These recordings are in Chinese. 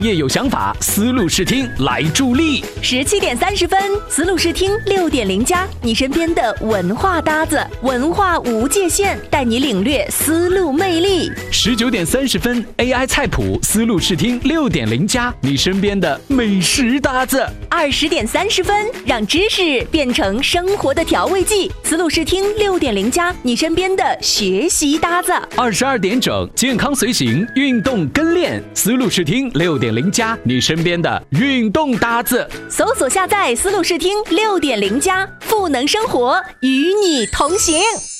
业有想法，思路视听来助力。 17点30分，思路视听6.0+，你身边的文化搭子，文化无界限，带你领略思路魅力。 19点30分 ，AI 菜谱，思路视听6.0+，你身边的美食搭子。 20点30分，让知识变成生活的调味剂，思路视听6.0+，你身边的学习搭子。 22点整，健康随行，运动跟练，思路视听6.0+，你身边的运动搭子。 搜索下载思路视听6.0+，赋能生活，与你同行。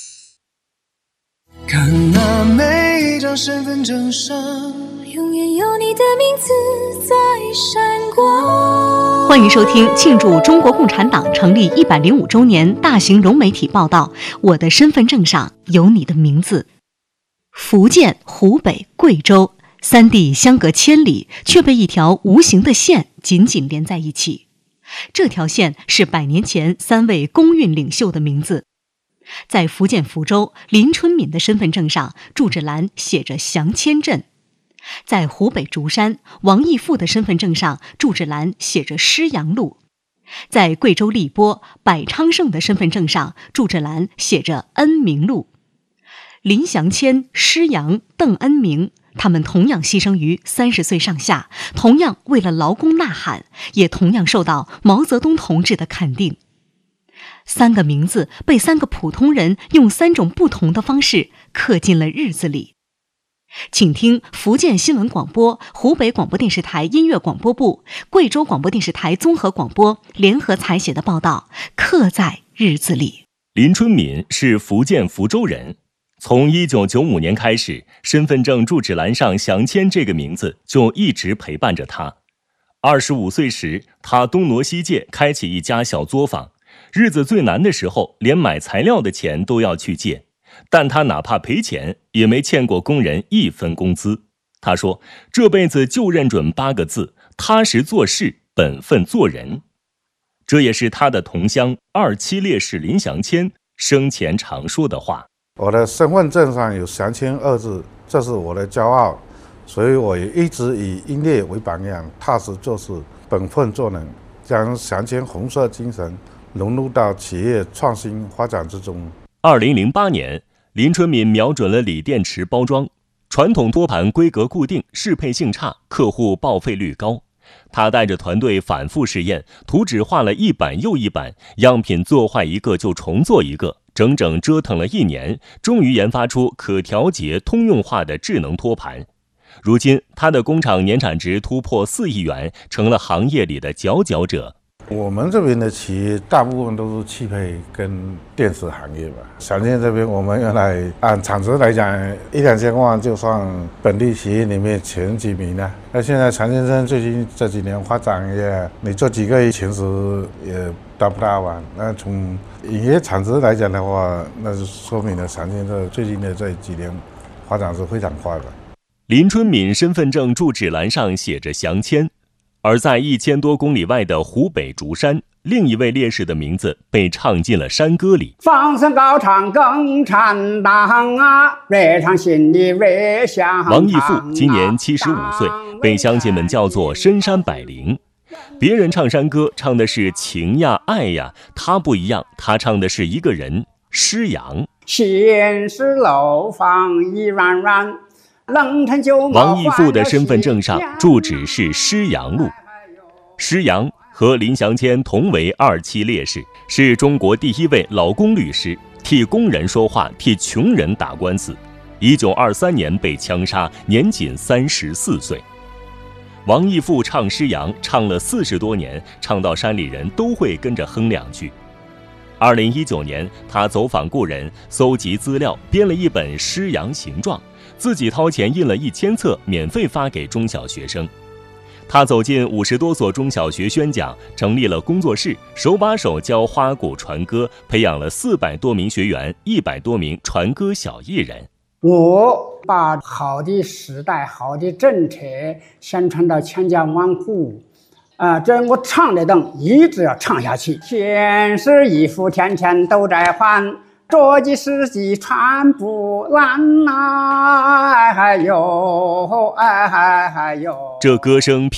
看那每一张身份证上， 永远有你的名字在闪光。 欢迎收听庆祝中国共产党成立105周年大型融媒体报道《我的身份证上有你的名字》。福建、湖北、贵州三地相隔千里，却被一条无形的线紧紧连在一起。这条线是100年前3位工运领袖的名字。在福建福州，林春敏的身份证上住址栏写着祥谦镇；在湖北竹山，王义富的身份证上住址栏写着施阳路；在贵州荔波，柏昌盛的身份证上住址栏写着恩明路。林祥谦、施阳、邓恩明，他们同样牺牲于30岁上下，同样为了劳工呐喊，也同样受到毛泽东同志的肯定。3个名字被3个普通人用3种不同的方式刻进了日子里。请听福建新闻广播、湖北广播电视台音乐广播部、贵州广播电视台综合广播联合采写的报道《刻在日子里》。 林春敏是福建福州人，从1995年开始，身份证住址栏上祥谦这个名字就一直陪伴着他。25岁时，他东挪西借，开起一家小作坊。日子最难的时候，连买材料的钱都要去借，但他哪怕赔钱，也没欠过工人1分工资。他说，这辈子就认准8个字：踏实做事，本分做人。这也是他的同乡27烈士林祥谦生前常说的话。 我的身份证上有祥谦2字，这是我的骄傲，所以我也一直以英烈为榜样，踏实做事，本分做人，将祥谦红色精神融入到企业创新发展之中。 2008年，林春敏瞄准了锂电池包装，传统托盘规格固定，适配性差，客户报废率高。他带着团队反复试验，图纸画了1版又1版，样品做坏一个就重做一个，整整折腾了1年，终于研发出可调节通用化的智能托盘。如今，他的工厂年产值突破4亿元，成了行业里的佼佼者。 我们这边的企业大部分都是汽配跟电子行业吧。祥谦这边，我们原来按产值来讲，1-2千万就算本地企业里面前几名了。那现在祥先生最近这几年发展也，你做几个月前10也达不到吧？那从营业产值来讲的话，那就说明了祥先生最近的这几年发展是非常快的。 林春敏身份证住址栏上写着祥谦。而在1000多公里外的湖北竹山，另一位烈士的名字被唱进了山歌里。 放声高唱共产党啊，热唱心里热香。 王义富今年75岁，被乡亲们叫做深山百灵。别人唱山歌唱的是情呀爱呀，他不一样，他唱的是一个人，施阳。 心是楼房一软软，冷晨就王义富的身份证上住址是施阳路。施阳和林祥谦同为27烈士，是中国第1位劳工律师，替工人说话，替穷人打官司。1923年被枪杀，年仅34岁。王义富唱施阳唱了40多年，唱到山里人都会跟着哼2句。2019年，他走访故人，搜集资料，编了一本《施阳形状》，自己掏钱印了1000册，免费发给中小学生。他走进50多所中小学宣讲，成立了工作室，手把手教花鼓传歌，培养了400多名学员，100多名传歌小艺人。 我把好的时代、好的政策宣传到千家万户，这我唱的灯一直要唱下去。天是衣服，天天都在换。着急时机穿不烂呐，哎呦，哎呦。 这歌声